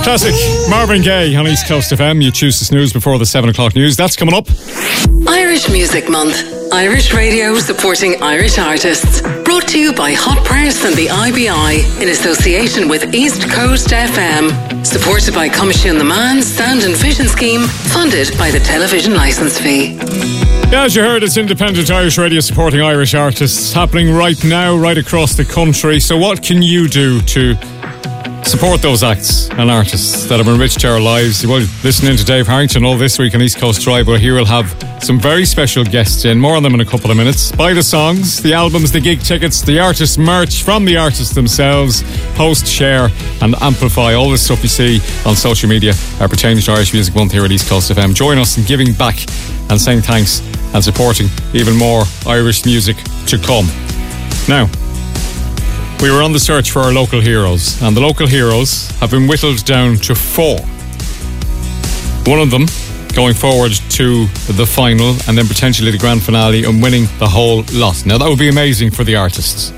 Classic Marvin Gaye on East Coast FM. You choose to snooze before the 7 o'clock news. That's coming up. Irish Music Month. Irish Radio supporting Irish artists. Brought to you by Hot Press and the IBI in association with East Coast FM. Supported by Commission the Man Sound and Vision Scheme. Funded by the television licence fee. Yeah, as you heard, it's independent Irish radio supporting Irish artists happening right now, right across the country. So what can you do to support those acts and artists that have enriched our lives? Well, listening to Dave Harrington all this week on East Coast Drive, where he will have some very special guests in. More on them in a couple of minutes. Buy the songs, the albums, the gig tickets, the artist merch from the artists themselves. Post, share and amplify all the stuff you see on social media pertaining to Irish Music Month here at East Coast FM. Join us in giving back and saying thanks and supporting even more Irish music to come. Now, we were on the search for our local heroes, and the local heroes have been whittled down to 4. One of them going forward to the final and then potentially the grand finale and winning the whole lot. Now that would be amazing for the artists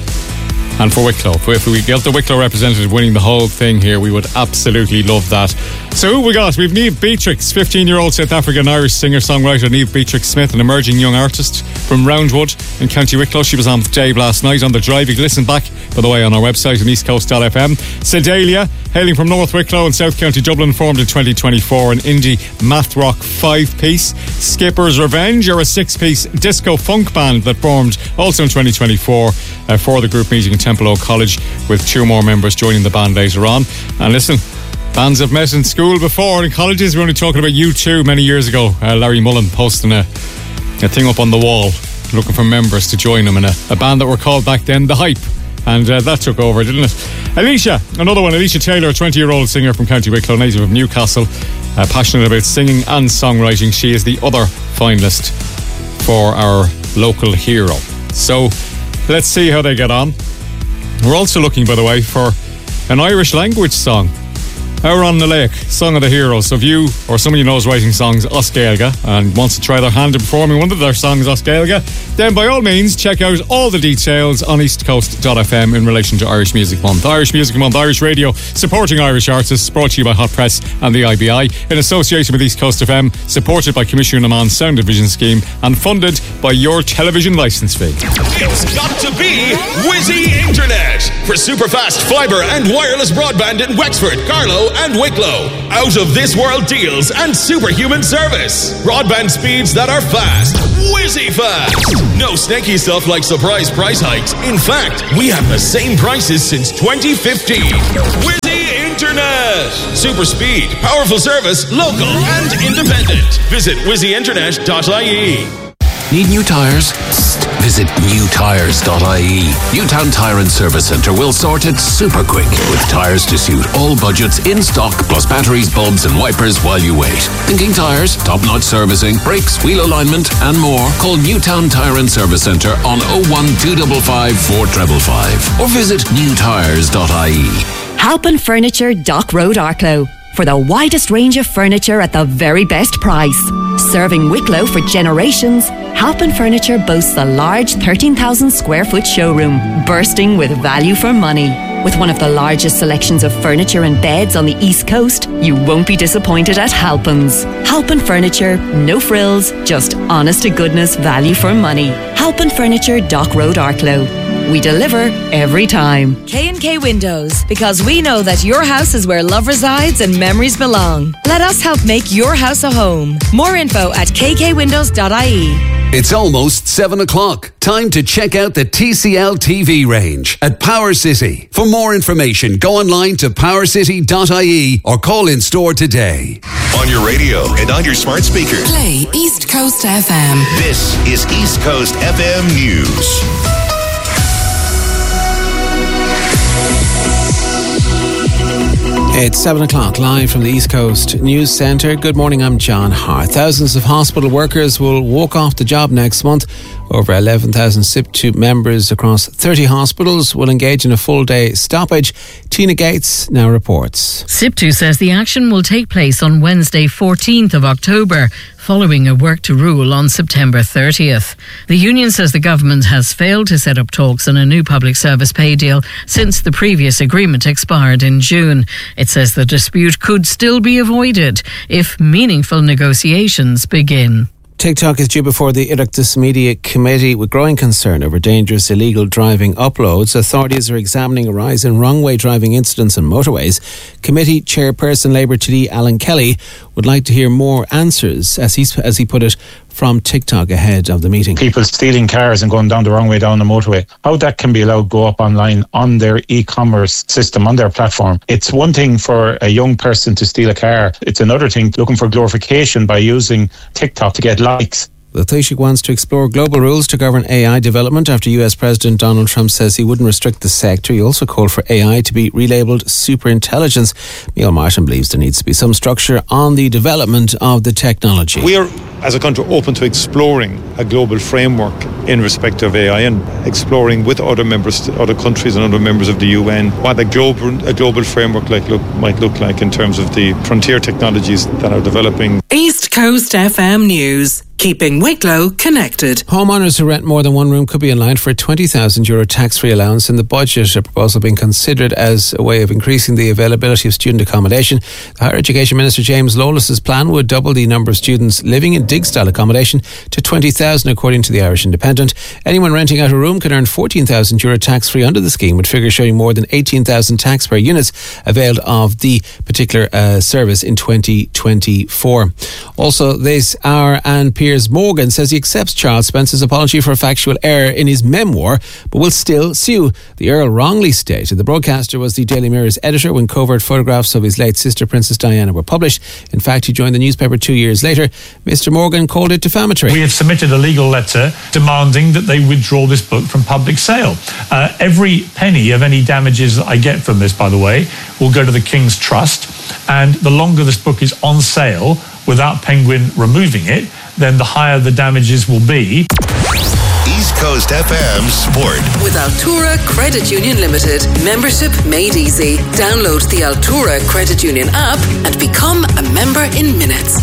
and for Wicklow. If we get the Wicklow representative winning the whole thing here, we would absolutely love that. So who we got? We've Niamh Beatrix, 15-year-old South African Irish singer-songwriter Niamh Beatrix Smith, an emerging young artist from Roundwood in County Wicklow. She was on with Dave last night on The Drive. You can listen back, by the way, on our website on eastcoast.fm. Sedalia, hailing from North Wicklow in South County Dublin, formed in 2024, an indie math rock 5-piece. Skipper's Revenge are a 6-piece disco funk band that formed also in 2024 for the group meeting in Templeogue College, with 2 more members joining the band later on. And listen, bands have met in school before, in colleges. We're only talking about U2 many years ago. Larry Mullen posting a thing up on the wall looking for members to join him in a band that were called back then The Hype. And that took over, didn't it? Alicia, another one. Alicia Taylor, a 20-year-old singer from County Wicklow, native of Newcastle, passionate about singing and songwriting. She is the other finalist for our local hero. So let's see how they get on. We're also looking, by the way, for an Irish language song. Our on the Lake, Song of the Heroes. So if you or someone you know is writing songs os Gaeilge and wants to try their hand at performing one of their songs os Gaeilge, then by all means check out all the details on eastcoast.fm in relation to Irish Music Month. Irish Music Month, Irish Radio supporting Irish artists, brought to you by Hot Press and the IBI in association with East Coast FM, supported by Commission the Man Sound and Vision Scheme and funded by your television licence fee. It's got to be Wizzy Internet for superfast fibre and wireless broadband in Wexford, Carlow and Wicklow. Out of this world deals and superhuman service. Broadband speeds that are fast. Wizzy fast. No snaky stuff like surprise price hikes. In fact, we have the same prices since 2015. Wizzy Internet. Super speed, powerful service, local and independent. Visit wizzyinternet.ie. Need new tyres? Visit newtyres.ie. Newtown Tyre and Service Centre will sort it super quick with tyres to suit all budgets in stock, plus batteries, bulbs and wipers while you wait. Thinking tyres, top-notch servicing, brakes, wheel alignment and more? Call Newtown Tyre and Service Centre on 01255 4555 or visit newtyres.ie. Halpin Furniture, Dock Road, Arklow. For the widest range of furniture at the very best price. Serving Wicklow for generations, Halpin Furniture boasts a large 13,000 square foot showroom, bursting with value for money. With one of the largest selections of furniture and beds on the East Coast, you won't be disappointed at Halpin's. Halpin Furniture, no frills, just honest to goodness value for money. Halpin Furniture, Dock Road, Arklow. We deliver every time. K&K Windows, because we know that your house is where love resides and memories belong. Let us help make your house a home. More info at kkwindows.ie. It's almost 7 o'clock. Time to check out the TCL TV range at Power City. For more information, go online to powercity.ie or call in store today. On your radio and on your smart speaker. Play East Coast FM. This is East Coast FM News. It's 7 o'clock, live from the East Coast News Centre. Good morning, I'm John Hart. Thousands of hospital workers will walk off the job next month Over 11,000 SIP2 members across 30 hospitals will engage in a full-day stoppage. Tina Gates now reports. SIP2 says the action will take place on Wednesday 14th of October, following a work to rule on September 30th. The union says the government has failed to set up talks on a new public service pay deal since the previous agreement expired in June. It says the dispute could still be avoided if meaningful negotiations begin. TikTok is due before the Oireachtas Media Committee with growing concern over dangerous illegal driving uploads. Authorities are examining a rise in wrong-way driving incidents on motorways. Committee chairperson Labour TD Alan Kelly would like to hear more answers, as he put it, from TikTok ahead of the meeting. People stealing cars and going down the wrong way down the motorway. How that can be allowed to go up online on their e-commerce system, on their platform. It's one thing for a young person to steal a car. It's another thing looking for glorification by using TikTok to get likes. The Taoiseach wants to explore global rules to govern AI development after US President Donald Trump says he wouldn't restrict the sector. He also called for AI to be relabelled superintelligence. Neil Martin believes there needs to be some structure on the development of the technology. We are, as a country, open to exploring a global framework in respect of AI and exploring with other countries and other members of the UN what a global framework might look like in terms of the frontier technologies that are developing. East Coast FM News. Keeping Wicklow connected. Homeowners who rent more than one room could be in line for a €20,000 tax-free allowance in the budget, a proposal being considered as a way of increasing the availability of student accommodation. The Higher Education Minister James Lawless's plan would double the number of students living in dig-style accommodation to 20,000, according to the Irish Independent. Anyone renting out a room can earn €14,000 tax-free under the scheme, with figures showing more than 18,000 taxpayer units availed of the particular service in 2024. Also this hour, and Piers Morgan says he accepts Charles Spencer's apology for a factual error in his memoir, but will still sue. The Earl wrongly stated the broadcaster was the Daily Mirror's editor when covert photographs of his late sister Princess Diana were published. In fact, he joined the newspaper 2 years later. Mr. Morgan called it defamatory. We have submitted a legal letter demanding that they withdraw this book from public sale. Every penny of any damages that I get from this, by the way, will go to the King's Trust, and the longer this book is on sale without Penguin removing it, then the higher the damages will be. East Coast FM Sport. With Altura Credit Union Limited. Membership made easy. Download the Altura Credit Union app and become a member in minutes.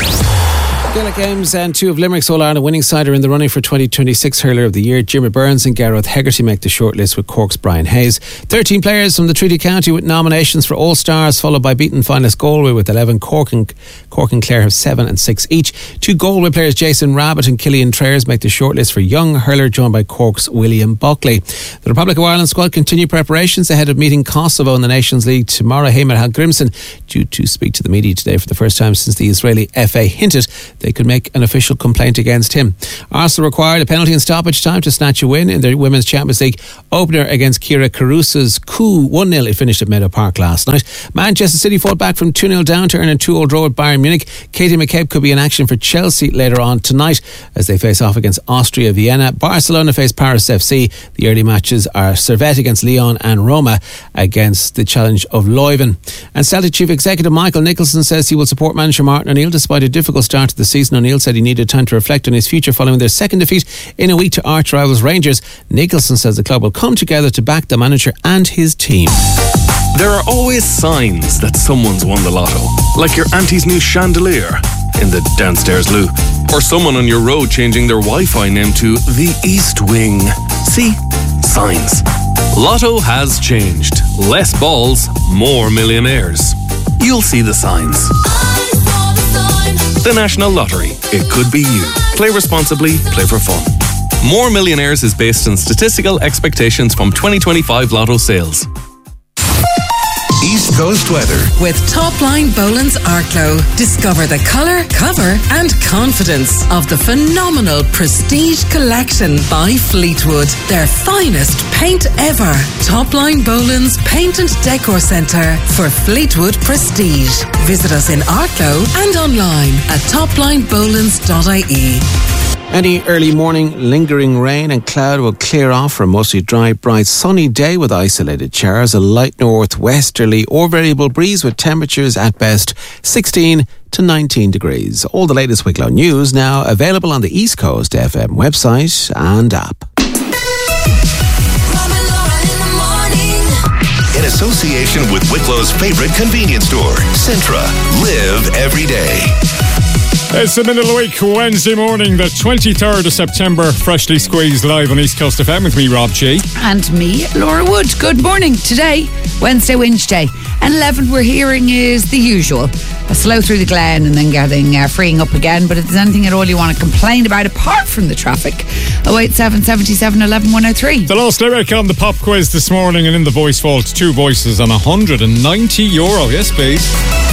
Gaelic Games and two of Limerick's All-Ireland winning side are in the running for 2026 Hurler of the Year. Jimmy Burns and Gareth Hegarty make the shortlist with Cork's Brian Hayes. 13 players from the Treaty County with nominations for All-Stars, followed by beaten finalist Galway with 11. Cork and Clare have 7 and 6 each. Two Galway players, Jason Rabbit and Killian Trayers, make the shortlist for Young Hurler, joined by Cork's William Buckley. The Republic of Ireland squad continue preparations ahead of meeting Kosovo in the Nations League tomorrow. Heimir Hallgrímsson due to speak to the media today for the first time since the Israeli FA hinted they could make an official complaint against him. Arsenal required a penalty in stoppage time to snatch a win in their Women's Champions League opener against Kira Carusa's coup. 1-0 it finished at Meadow Park last night. Manchester City fought back from 2-0 down to earn a 2-2 draw at Bayern Munich. Katie McCabe could be in action for Chelsea later on tonight as they face off against Austria Vienna. Barcelona face Paris FC. The early matches are Servette against Lyon and Roma against the challenge of Leuven. And Celtic Chief Executive Michael Nicholson says he will support manager Martin O'Neill despite a difficult start to the season. O'Neill said he needed time to reflect on his future following their second defeat in a week to arch rivals Rangers. Nicholson says the club will come together to back the manager and his team. There are always signs that someone's won the lotto, like your auntie's new chandelier in the downstairs loo, or someone on your road changing their Wi-Fi name to the East Wing. See? Signs. Lotto has changed. Less balls, more millionaires. You'll see the signs. The National Lottery. It could be you. Play responsibly, play for fun. More Millionaires is based on statistical expectations from 2025 Lotto sales. East Coast weather. With Topline Boland's Arklow. Discover the colour, cover and confidence of the phenomenal Prestige Collection by Fleetwood. Their finest paint ever. Topline Boland's Paint and Decor Centre for Fleetwood Prestige. Visit us in Arklow and online at toplinebolans.ie. Any early morning lingering rain and cloud will clear off for a mostly dry, bright, sunny day with isolated showers, a light northwesterly or variable breeze with temperatures at best 16 to 19 degrees. All the latest Wicklow news now available on the East Coast FM website and app. In association with Wicklow's favourite convenience store, Centra. Live every day. It's the middle of the week, Wednesday morning, the 23rd of September, freshly squeezed live on East Coast FM with me, Rob G. And me, Laura Wood. Good morning. Today, Wednesday Winch Day. And 11 we're hearing is the usual. A slow through the Glen and then getting freeing up again. But if there's anything at all you want to complain about apart from the traffic, 087 77 11 103. The last lyric on the pop quiz this morning, and in the voice vault, 2 voices and €190. Yes, please.